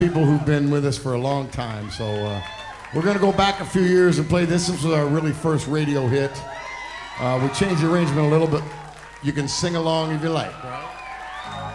People who've been with us for a long time. So we're going to go back a few years and play this. This was our really first radio hit. We changed the arrangement a little bit. You can sing along if you like.